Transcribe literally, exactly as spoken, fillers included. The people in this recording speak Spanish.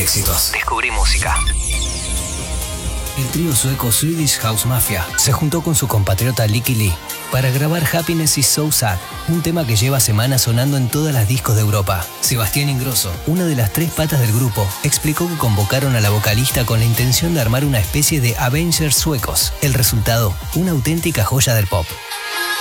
éxitos. Descubrí música. El trío sueco Swedish House Mafia se juntó con su compatriota Licky Lee para grabar Happiness is So Sad, un tema que lleva semanas sonando en todas las discos de Europa. Sebastián Ingrosso, una de las tres patas del grupo, explicó que convocaron a la vocalista con la intención de armar una especie de Avengers suecos. El resultado, una auténtica joya del pop.